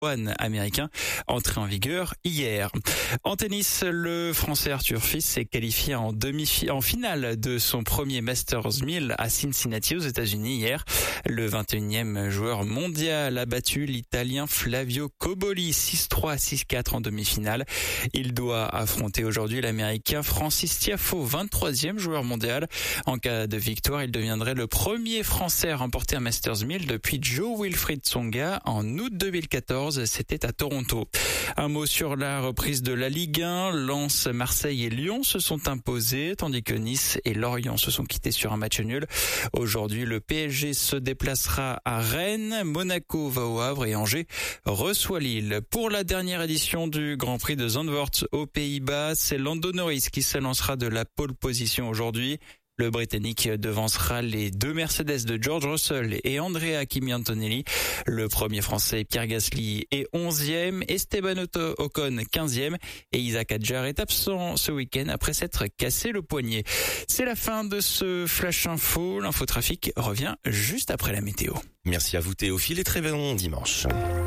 One américain, entré en vigueur hier. En tennis, le Français Arthur Fils s'est qualifié en finale de son premier Masters 1000 à Cincinnati aux États-Unis hier. Le 21e joueur mondial a battu l'Italien Flavio Cobolli 6-3, 6-4 en demi-finale. Il doit affronter aujourd'hui l'Américain Francis Tiafoe, 23e joueur mondial. En cas de victoire, il deviendrait le premier Français à remporter un Masters 1000 depuis Joe Wilfried Tsonga en août 2014. C'était à Toronto. Un mot sur la reprise de la Ligue 1. Lens, Marseille et Lyon se sont imposés, tandis que Nice et Lorient se sont quittés sur un match nul. Aujourd'hui, le PSG se déplacera à Rennes, Monaco va au Havre et Angers reçoit Lille. Pour la dernière édition du Grand Prix de Zandvoort aux Pays-Bas, c'est Lando Norris qui s'élancera de la pole position aujourd'hui. Le Britannique devancera les deux Mercedes de George Russell et Andrea Kimi Antonelli. Le premier Français Pierre Gasly est 11e, Esteban Ocon 15e et Isaac Hadjar est absent ce week-end après s'être cassé le poignet. C'est la fin de ce Flash Info. L'infotrafic revient juste après la météo. Merci à vous Théophile et très bon dimanche.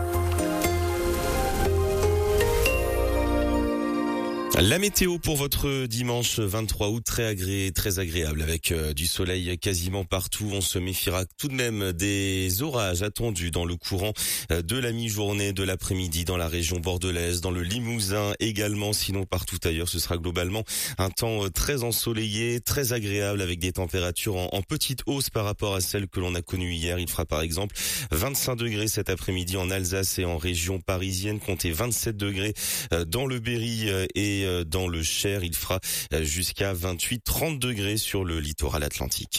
La météo pour votre dimanche 23 août, très agréable avec du soleil quasiment partout. On se méfiera tout de même des orages attendus dans le courant de la mi-journée, de l'après-midi dans la région bordelaise, dans le Limousin également. Sinon partout ailleurs, ce sera globalement un temps très ensoleillé, très agréable avec des températures en petite hausse par rapport à celles que l'on a connues hier. Il fera par exemple 25 degrés cet après-midi en Alsace et en région parisienne. Comptez 27 degrés dans le Berry et dans le Cher, il fera jusqu'à 28-30 degrés sur le littoral atlantique.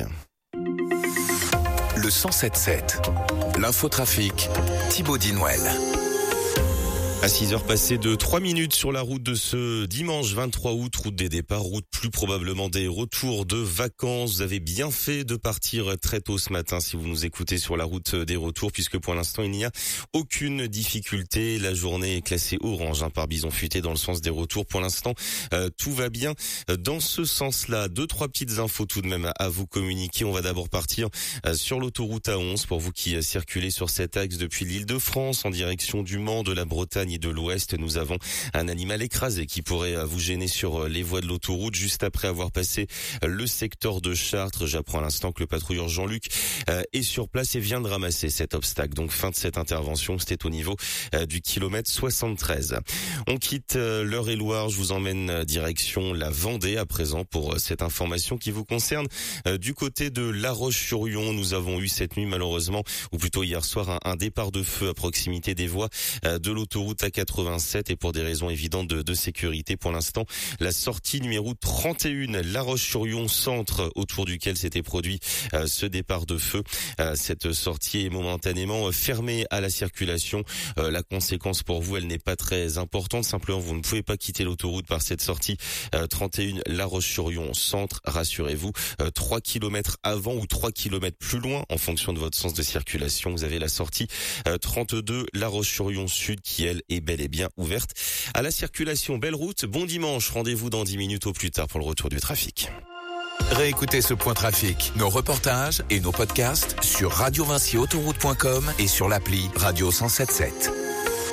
Le 107.7, l'infotrafic, Thibaut Dinouel. À 6h passées de 3 minutes sur la route de ce dimanche 23 août, route des départs, route plus probablement des retours de vacances. Vous avez bien fait de partir très tôt ce matin si vous nous écoutez sur la route des retours, puisque pour l'instant il n'y a aucune difficulté. La journée est classée orange par bison futé dans le sens des retours. Pour l'instant, tout va bien dans ce sens-là. 2-3 petites infos tout de même à vous communiquer. On va d'abord partir sur l'autoroute A11 pour vous qui circulez sur cet axe depuis l'Île-de-France en direction du Mans, de la Bretagne de l'Ouest. Nous avons un animal écrasé qui pourrait vous gêner sur les voies de l'autoroute juste après avoir passé le secteur de Chartres. J'apprends à l'instant que le patrouilleur Jean-Luc est sur place et vient de ramasser cet obstacle. Donc fin de cette intervention, c'était au niveau du kilomètre 73. On quitte l'Eure-et-Loir, je vous emmène direction la Vendée à présent pour cette information qui vous concerne. Du côté de La Roche-sur-Yon, nous avons eu cette nuit malheureusement, ou plutôt hier soir, un départ de feu à proximité des voies de l'autoroute A87 et pour des raisons évidentes de sécurité pour l'instant, la sortie numéro 31, La Roche-sur-Yon centre autour duquel s'était produit ce départ de feu. Cette sortie est momentanément fermée à la circulation. La conséquence pour vous, elle n'est pas très importante. Simplement, vous ne pouvez pas quitter l'autoroute par cette sortie 31, La Roche-sur-Yon centre. Rassurez-vous, 3 km avant ou 3 km plus loin en fonction de votre sens de circulation, vous avez la sortie 32, La Roche-sur-Yon sud qui elle est bel et bien ouverte à la circulation. Belle route, bon dimanche, rendez-vous dans 10 minutes au plus tard pour le retour du trafic. Réécoutez ce point trafic, nos reportages et nos podcasts sur radiovincyautoroute.com et sur l'appli Radio 107.7.